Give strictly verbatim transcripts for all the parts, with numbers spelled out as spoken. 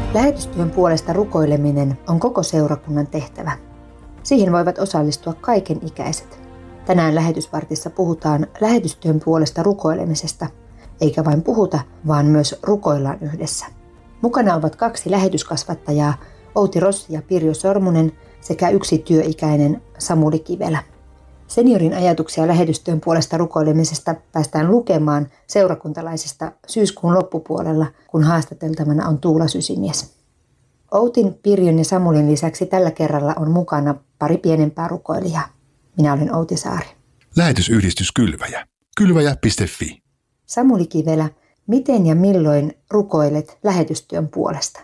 Lähetystyön puolesta rukoileminen on koko seurakunnan tehtävä. Siihen voivat osallistua kaiken ikäiset. Tänään Lähetysvartissa puhutaan lähetystyön puolesta rukoilemisesta, eikä vain puhuta, vaan myös rukoillaan yhdessä. Mukana ovat kaksi lähetyskasvattajaa, Outi Rossi ja Pirjo Sormunen sekä yksi työikäinen Samuli Kivelä. Seniorin ajatuksia lähetystyön puolesta rukoilemisesta päästään lukemaan seurakuntalaisista syyskuun loppupuolella, kun haastateltavana on Tuula Sysimies. Outin, Pirjon ja Samulin lisäksi tällä kerralla on mukana pari pienempää rukoilijaa. Minä olen Outi Saari. Lähetysyhdistys Kylväjä. Kylväjä piste fi. Samuli Kivelä, miten ja milloin rukoilet lähetystyön puolesta?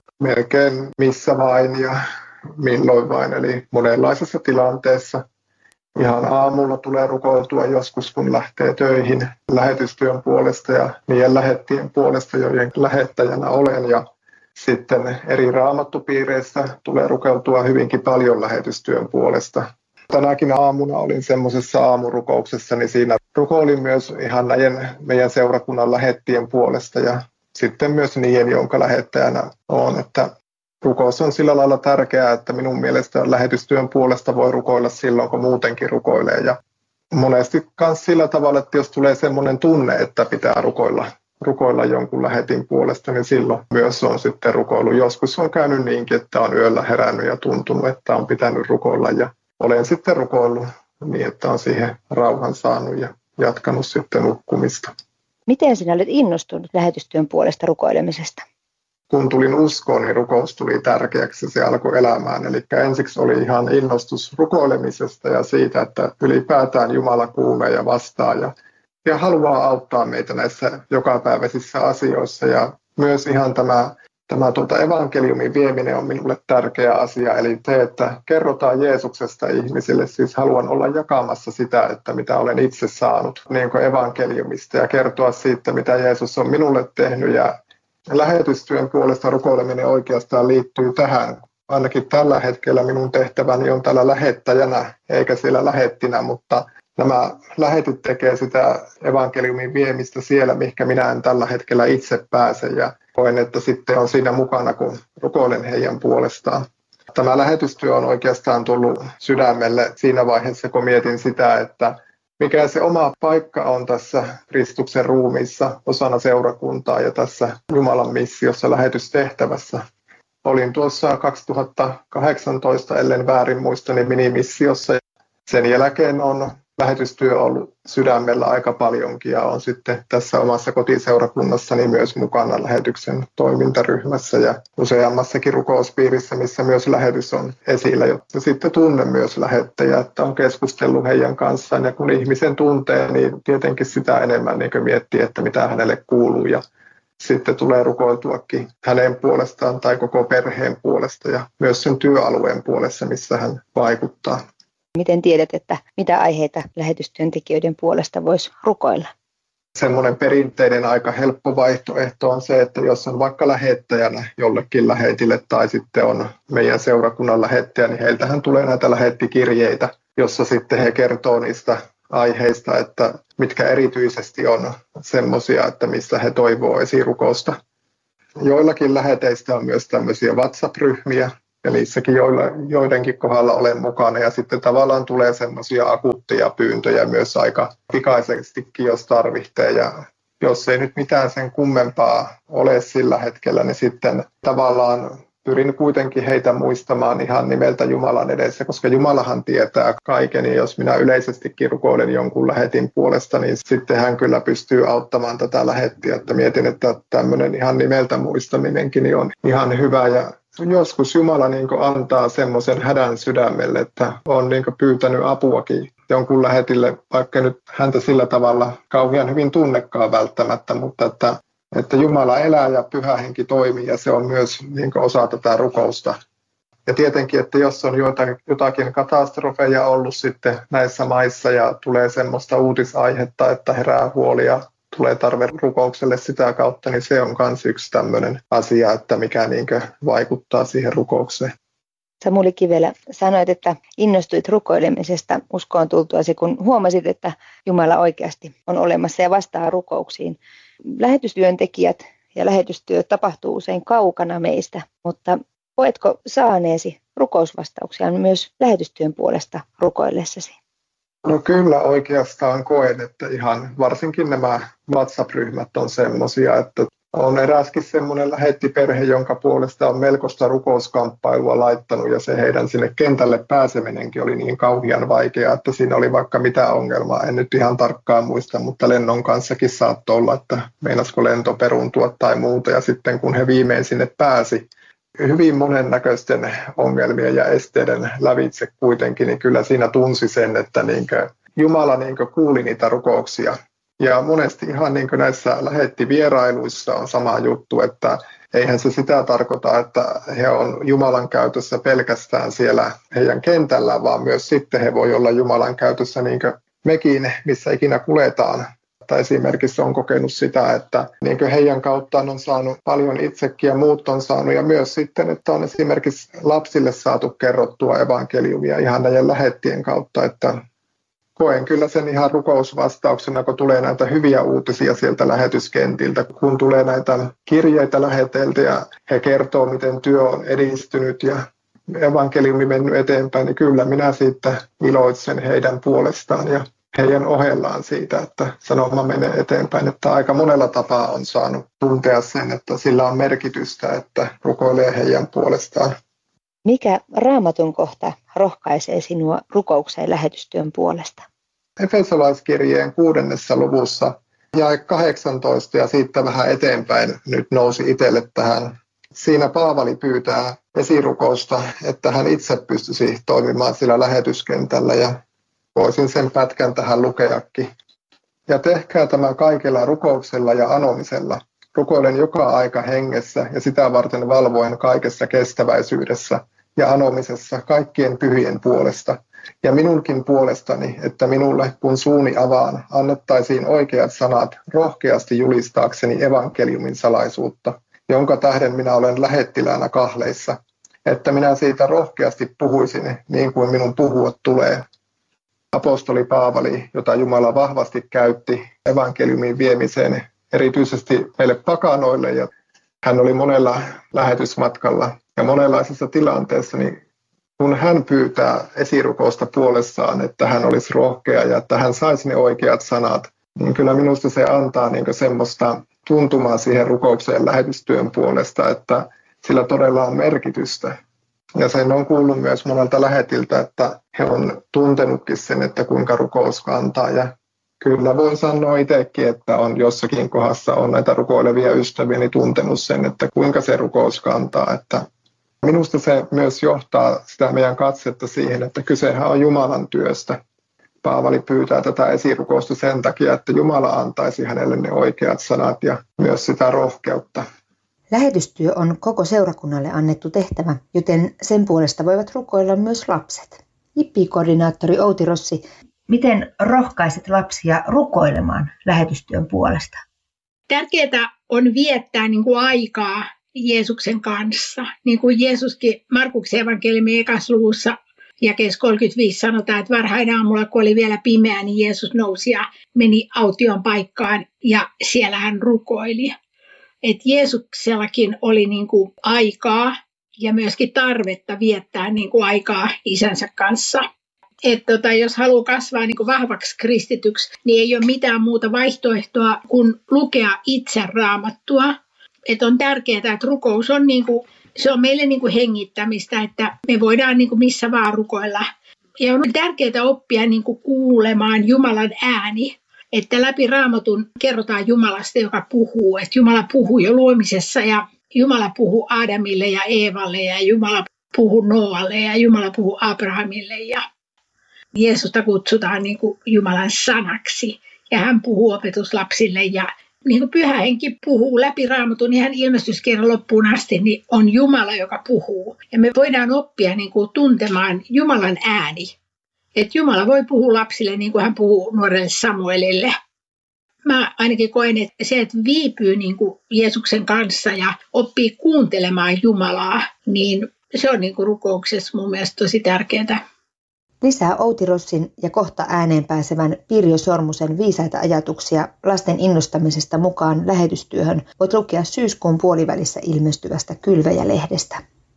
Melkein missä vain ja milloin vain, eli monenlaisessa tilanteessa. Ihan aamulla tulee rukoiltua joskus, kun lähtee töihin lähetystyön puolesta ja niiden lähettien puolesta, joiden lähettäjänä olen. Ja sitten eri raamattupiireissä tulee rukoiltua hyvinkin paljon lähetystyön puolesta. Tänäkin aamuna olin semmoisessa aamurukouksessa, niin siinä rukoilin myös ihan näiden meidän seurakunnan lähettien puolesta ja sitten myös niiden, jonka lähettäjänä olen. Että rukous on sillä lailla tärkeää, että minun mielestä lähetystyön puolesta voi rukoilla silloin, kun muutenkin rukoilee. Ja monesti myös sillä tavalla, että jos tulee semmoinen tunne, että pitää rukoilla, rukoilla jonkun lähetin puolesta, niin silloin myös on sitten rukoilu. Joskus on käynyt niinkin, että on yöllä herännyt ja tuntunut, että on pitänyt rukoilla. Ja olen sitten rukoillut niin, että on siihen rauhan saanut ja jatkanut sitten nukkumista. Miten sinä olet innostunut lähetystyön puolesta rukoilemisesta? Kun tulin uskoon, niin rukous tuli tärkeäksi ja se alkoi elämään. Eli ensiksi oli ihan innostus rukoilemisesta ja siitä, että ylipäätään Jumala kuulee ja vastaa ja, ja haluaa auttaa meitä näissä jokapäiväisissä asioissa. Ja myös ihan tämä, tämä tuota evankeliumin vieminen on minulle tärkeä asia. Eli se, että kerrotaan Jeesuksesta ihmisille, siis haluan olla jakamassa sitä, että mitä olen itse saanut niin kuin evankeliumista ja kertoa siitä, mitä Jeesus on minulle tehnyt. Ja lähetystyön puolesta rukoileminen oikeastaan liittyy tähän. Ainakin tällä hetkellä minun tehtäväni on täällä lähettäjänä eikä siellä lähettinä, mutta nämä lähetit tekee sitä evankeliumin viemistä siellä, mihinkä minä en tällä hetkellä itse pääse ja koen, että sitten on siinä mukana, kun rukoilen heidän puolestaan. Tämä lähetystyö on oikeastaan tullut sydämelle siinä vaiheessa, kun mietin sitä, että mikä se oma paikka on tässä Kristuksen ruumiissa osana seurakuntaa ja tässä Jumalan missiossa lähetystehtävässä. Olin tuossa kaksituhattakahdeksantoista, ellen väärin muista, niin minimissiossa. Sen jälkeen on lähetystyö ollut sydämellä aika paljonkin ja on sitten tässä omassa kotiseurakunnassani myös mukana lähetyksen toimintaryhmässä ja useammassakin rukouspiirissä, missä myös lähetys on esillä. Ja sitten tunnen myös lähettäjä, että on keskustellut heidän kanssaan ja kun ihmisen tuntee, niin tietenkin sitä enemmän niin miettii, että mitä hänelle kuuluu ja sitten tulee rukoiltuakin hänen puolestaan tai koko perheen puolesta ja myös sen työalueen puolesta, missä hän vaikuttaa. Miten tiedät, että mitä aiheita lähetystyöntekijöiden puolesta voisi rukoilla? Semmoinen perinteinen aika helppo vaihtoehto on se, että jos on vaikka lähettäjänä jollekin lähetille tai sitten on meidän seurakunnan lähettäjä, niin heiltähän tulee näitä lähettikirjeitä, jossa sitten he kertoo niistä aiheista, että mitkä erityisesti on semmoisia, että missä he toivoo esirukousta. Joillakin läheteistä on myös tämmöisiä WhatsApp-ryhmiä. Ja niissäkin joidenkin kohdalla olen mukana ja sitten tavallaan tulee semmoisia akuutteja pyyntöjä myös aika pikaisestikin, jos tarvitsee. Ja jos ei nyt mitään sen kummempaa ole sillä hetkellä, niin sitten tavallaan pyrin kuitenkin heitä muistamaan ihan nimeltä Jumalan edessä, koska Jumalahan tietää kaiken. Ja jos minä yleisestikin rukoilen jonkun lähetin puolesta, niin sitten hän kyllä pystyy auttamaan tätä lähettiä. Että mietin, että tämmöinen ihan nimeltä muistaminenkin niin on ihan hyvä ja joskus Jumala niin kuin antaa semmoisen hädän sydämelle, että on niin kuin pyytänyt apuakin jonkun lähetille, vaikka nyt häntä sillä tavalla kauhean hyvin tunnekaan välttämättä, mutta että, että Jumala elää ja Pyhä Henki toimii ja se on myös niin kuin osa tätä rukousta. Ja tietenkin, että jos on jotakin, jotakin katastrofeja ollut sitten näissä maissa ja tulee semmoista uutisaihetta, että herää huoli ja tulee tarve rukoukselle sitä kautta, niin se on myös yksi tämmöinen asia, että mikä niinkö vaikuttaa siihen rukoukseen. Samuli Kivelä, sanoit, että innostuit rukoilemisesta uskoon tultuasi, kun huomasit, että Jumala oikeasti on olemassa ja vastaa rukouksiin. Lähetystyöntekijät ja lähetystyö tapahtuu usein kaukana meistä, mutta koetko saaneesi rukousvastauksia myös lähetystyön puolesta rukoillessasi? No kyllä oikeastaan koen, että ihan varsinkin nämä WhatsApp-ryhmät on semmoisia, että on eräskin semmoinen lähettiperhe, jonka puolesta on melkoista rukouskamppailua laittanut ja se heidän sinne kentälle pääseminenkin oli niin kauhean vaikeaa, että siinä oli vaikka mitä ongelmaa. En nyt ihan tarkkaan muista, mutta lennon kanssakin saattoi olla, että meinasko lento peruuntua tai muuta ja sitten kun he viimein sinne pääsi, hyvin monennäköisten ongelmien ja esteiden lävitse kuitenkin, niin kyllä siinä tunsi sen, että niinkö Jumala niinkö kuuli niitä rukouksia. Ja monesti ihan niin kuin näissä lähettivierailuissa on sama juttu, että eihän se sitä tarkoita, että he on Jumalan käytössä pelkästään siellä heidän kentällä, vaan myös sitten he voi olla Jumalan käytössä niin kuin mekin, missä ikinä kuljetaan. Tai esimerkiksi on kokenut sitä, että niin kuin heidän kauttaan on saanut paljon itsekin ja muut on saanut. Ja myös sitten, että on esimerkiksi lapsille saatu kerrottua evankeliumia ihan näiden lähettien kautta, että koen kyllä sen ihan rukousvastauksena, kun tulee näitä hyviä uutisia sieltä lähetyskentiltä, kun tulee näitä kirjeitä läheteiltä ja he kertoo, miten työ on edistynyt ja evankeliumi mennyt eteenpäin, niin kyllä minä siitä iloitsen heidän puolestaan ja heidän ohellaan siitä, että sanoma menee eteenpäin, että aika monella tapaa on saanut tuntea sen, että sillä on merkitystä, että rukoilee heidän puolestaan. Mikä Raamatun kohta rohkaisee sinua rukoukseen lähetystyön puolesta? Efesolaiskirjeen kuudennessa luvussa jae kahdeksantoista ja siitä vähän eteenpäin nyt nousi itselle tähän. Siinä Paavali pyytää esirukousta, että hän itse pystyisi toimimaan sillä lähetyskentällä ja voisin sen pätkän tähän lukeakin. Ja tehkää tämä kaikella rukouksella ja anomisella. Rukoilen joka aika hengessä ja sitä varten valvoen kaikessa kestäväisyydessä ja anomisessa kaikkien pyhien puolesta. Ja minunkin puolestani, että minulle, kun suuni avaan, annettaisiin oikeat sanat rohkeasti julistaakseni evankeliumin salaisuutta, jonka tähden minä olen lähettiläänä kahleissa, että minä siitä rohkeasti puhuisin niin kuin minun puhua tulee. Apostoli Paavali, jota Jumala vahvasti käytti evankeliumin viemiseen, erityisesti meille pakanoille, ja hän oli monella lähetysmatkalla ja monenlaisissa tilanteissa, niin kun hän pyytää esirukousta puolessaan, että hän olisi rohkea ja että hän saisi ne oikeat sanat, niin kyllä minusta se antaa niin semmoista tuntumaa siihen rukoukseen lähetystyön puolesta, että sillä todella on merkitystä. Ja sen on kuullut myös monelta lähetiltä, että he on tuntenutkin sen, että kuinka rukous kantaa. Ja kyllä voin sanoa itsekin, että on jossakin kohdassa on näitä rukoilevia ystäviä, niin tuntenut sen, että kuinka se rukous kantaa. Että minusta se myös johtaa sitä meidän katsetta siihen, että kysehän on Jumalan työstä. Paavali pyytää tätä esirukousta sen takia, että Jumala antaisi hänelle ne oikeat sanat ja myös sitä rohkeutta. Lähetystyö on koko seurakunnalle annettu tehtävä, joten sen puolesta voivat rukoilla myös lapset. J I P I-koordinaattori Outi Rossi, miten rohkaiset lapsia rukoilemaan lähetystyön puolesta? Tärkeää on viettää niin kuin aikaa Jeesuksen kanssa. Niin kuin Jeesuskin Markuksen evankeliumin ekassa luvussa jakeessa kolmekymmentäviisi sanotaan, että varhain aamulla, kun oli vielä pimeää, niin Jeesus nousi ja meni aution paikkaan ja siellä hän rukoili. Että Jeesuksellakin oli niin kuin aikaa ja myöskin tarvetta viettää niin kuin aikaa isänsä kanssa. Että tota, jos haluaa kasvaa niin kuin vahvaksi kristityksi, niin ei ole mitään muuta vaihtoehtoa kuin lukea itse Raamattua. Että on tärkeää, että rukous on, niin kuin, se on meille niin kuin hengittämistä, että me voidaan niin kuin missä vaan rukoilla. Ja on tärkeää oppia niin kuin kuulemaan Jumalan ääni. Että läpi Raamatun kerrotaan Jumalasta, joka puhuu. Että Jumala puhuu jo luomisessa ja Jumala puhuu Aadamille ja Eevalle ja Jumala puhuu Noalle ja Jumala puhuu Abrahamille. Ja Jeesusta kutsutaan niin kuin Jumalan sanaksi ja hän puhuu opetuslapsille. Ja niin kuin Pyhä Henki puhuu läpi Raamatun ihan ilmestyskirjan loppuun asti, niin on Jumala, joka puhuu. Ja me voidaan oppia niin kuin tuntemaan Jumalan ääni. Että Jumala voi puhua lapsille niin kuin hän puhuu nuorelle Samuelille. Mä ainakin koen, että se, että viipyy niin kuin Jeesuksen kanssa ja oppii kuuntelemaan Jumalaa, niin se on niin kuin rukouksessa mun mielestä tosi tärkeää. Lisää Outi Rossin ja kohta ääneen pääsevän Pirjo Sormusen viisaita ajatuksia lasten innostamisesta mukaan lähetystyöhön voit lukea syyskuun puolivälissä ilmestyvästä Kylväjä-lehdestä.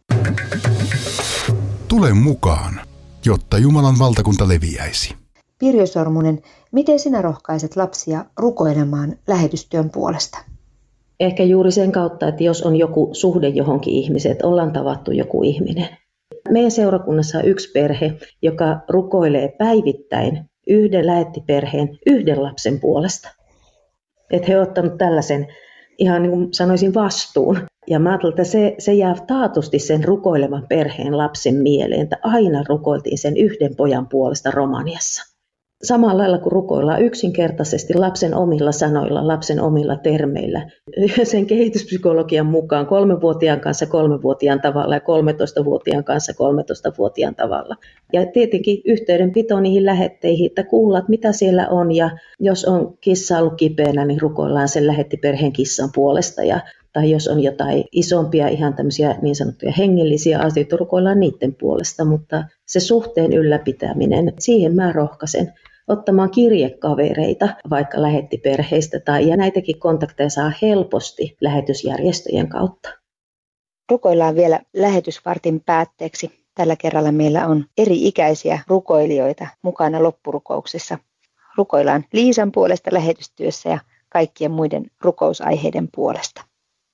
Tule mukaan, jotta Jumalan valtakunta leviäisi. Pirjo Sormunen, miten sinä rohkaiset lapsia rukoilemaan lähetystyön puolesta? Ehkä juuri sen kautta, että jos on joku suhde johonkin ihmiseen, että ollaan tavattu joku ihminen. Meidän seurakunnassa on yksi perhe, joka rukoilee päivittäin yhden lähettiperheen yhden lapsen puolesta. Että he ovat ottaneet tällaisen ihan niin kuin sanoisin vastuun. Ja mä ajattelin, että se, se jää taatusti sen rukoilevan perheen lapsen mieleen, että aina rukoiltiin sen yhden pojan puolesta Romaniassa. Samalla lailla kuin rukoillaan yksinkertaisesti lapsen omilla sanoilla, lapsen omilla termeillä. Sen kehityspsykologian mukaan kolmevuotiaan kanssa kolmevuotiaan tavalla ja kolmetoistavuotiaan kanssa kolmetoistavuotiaan tavalla. Ja tietenkin yhteydenpito niihin lähetteihin, että kuullaan, mitä siellä on. Ja jos on kissa ollut kipeänä, niin rukoillaan sen lähettiperheen kissan puolesta. Ja, tai jos on jotain isompia, ihan tämmöisiä niin sanottuja hengellisiä asioita, rukoillaan niiden puolesta. Mutta se suhteen ylläpitäminen, siihen mä rohkaisen. Ottamaan kirjekavereita vaikka lähettiperheistä tai ja näitäkin kontakteja saa helposti lähetysjärjestöjen kautta. Rukoillaan vielä lähetysvartin päätteeksi. Tällä kerralla meillä on eri-ikäisiä rukoilijoita mukana loppurukouksessa. Rukoillaan Liisan puolesta lähetystyössä ja kaikkien muiden rukousaiheiden puolesta.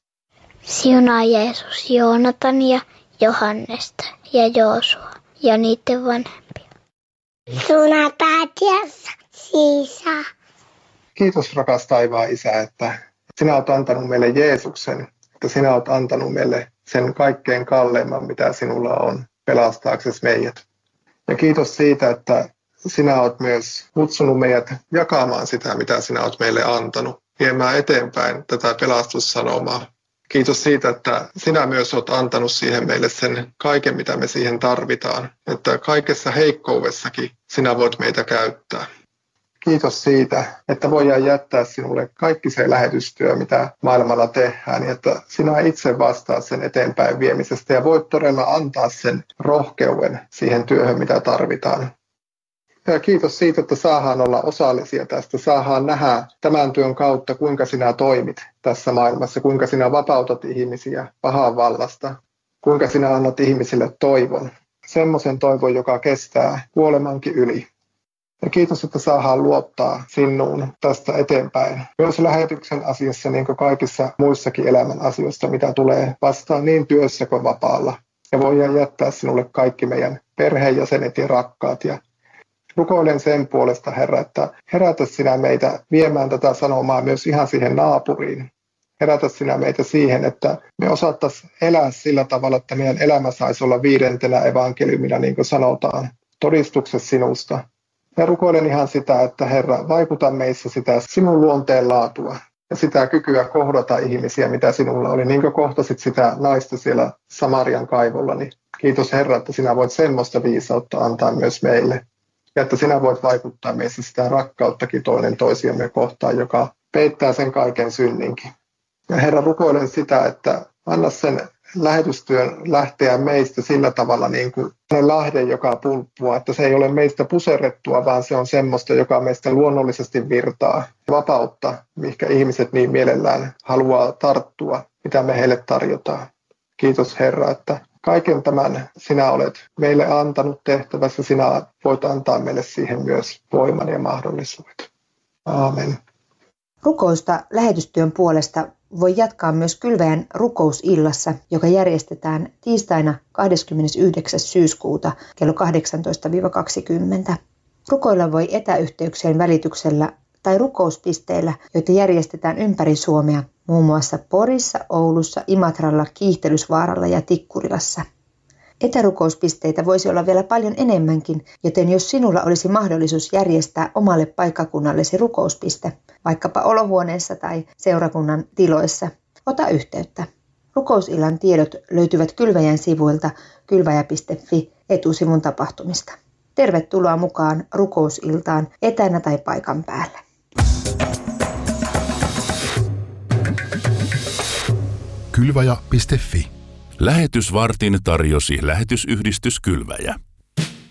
Siunaa Jeesus Joonatania, Johannesta ja Joosua ja niiden vanhempia. Siunaa Taatiassa, Siisaa. Kiitos rakas taivaan Isä, että sinä olet antanut meille Jeesuksen, että sinä olet antanut meille sen kaikkein kalleimman, mitä sinulla on, pelastaaksesi meidät. Ja kiitos siitä, että sinä olet myös kutsunut meidät jakamaan sitä, mitä sinä olet meille antanut, viemään eteenpäin tätä pelastussanomaa. Kiitos siitä, että sinä myös olet antanut siihen meille sen kaiken, mitä me siihen tarvitaan. Että kaikessa heikkoudessakin sinä voit meitä käyttää. Kiitos siitä, että voidaan jättää sinulle kaikki se lähetystyö, mitä maailmalla tehdään, niin että sinä itse vastaat sen eteenpäin viemisestä ja voit todella antaa sen rohkeuden siihen työhön, mitä tarvitaan. Ja kiitos siitä, että saadaan olla osallisia tästä, saadaan nähdä tämän työn kautta, kuinka sinä toimit tässä maailmassa, kuinka sinä vapautat ihmisiä pahan vallasta, kuinka sinä annat ihmisille toivon, semmoisen toivon, joka kestää kuolemankin yli. Ja kiitos, että saadaan luottaa sinuun tästä eteenpäin. Myös lähetyksen asiassa, niin kuin kaikissa muissakin elämän asioista, mitä tulee vastaan niin työssä kuin vapaalla. Ja voidaan jättää sinulle kaikki meidän perheenjäsenet ja rakkaat. Ja rukoilen sen puolesta, Herra, että herätä sinä meitä viemään tätä sanomaa myös ihan siihen naapuriin. Herätä sinä meitä siihen, että me osattaisiin elää sillä tavalla, että meidän elämä saisi olla viidentenä evankeliumina, niin kuin sanotaan, todistuksessa sinusta. Ja rukoilen ihan sitä, että Herra, vaikuta meissä sitä sinun luonteen laatua ja sitä kykyä kohdata ihmisiä, mitä sinulla oli. Niin kuin kohtasit sitä naista siellä Samarian kaivolla, niin kiitos Herra, että sinä voit semmoista viisautta antaa myös meille. Ja että sinä voit vaikuttaa meissä sitä rakkauttakin toinen toisiamme kohtaan, joka peittää sen kaiken synninkin. Ja Herra, rukoilen sitä, että anna sen lähetystyön lähteä meistä sillä tavalla niin kuin lahden, joka pulppua, että se ei ole meistä puserrettua, vaan se on semmoista, joka meistä luonnollisesti virtaa vapautta, mihinkä ihmiset niin mielellään haluaa tarttua, mitä me heille tarjotaan. Kiitos Herra, että kaiken tämän sinä olet meille antanut tehtävässä, sinä voit antaa meille siihen myös voiman ja mahdollisuudet. Aamen. Rukousta lähetystyön puolesta voi jatkaa myös Kylväjän rukousillassa, joka järjestetään tiistaina kahdeskymmenesyhdeksäs syyskuuta kello kahdeksantoista kaksikymmentä. Rukoilla voi etäyhteyksien välityksellä tai rukouspisteillä, joita järjestetään ympäri Suomea, muun muassa Porissa, Oulussa, Imatralla, Kiihtelysvaaralla ja Tikkurilassa. Etärukouspisteitä voisi olla vielä paljon enemmänkin, joten jos sinulla olisi mahdollisuus järjestää omalle paikkakunnallesi rukouspiste, vaikkapa olohuoneessa tai seurakunnan tiloissa, ota yhteyttä. Rukousillan tiedot löytyvät Kylväjän sivuilta kylväjä piste fi etusivun tapahtumista. Tervetuloa mukaan rukousiltaan etänä tai paikan päällä. Kylväjä piste fi. Lähetysvartin tarjosi lähetysyhdistys Kylväjä.